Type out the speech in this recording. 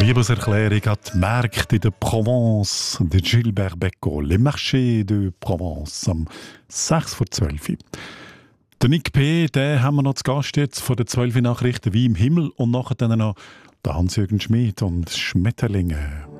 Liebeserklärung an die Märkte in der Provence, de Gilbert Becco, Les Marchés de Provence, am 6 vor 12 Uhr. Der Nick P., den haben wir noch zu Gast jetzt von den 12 Nachrichten wie im Himmel und nachher dann noch der Hans-Jürgen Schmid und Schmetterlinge.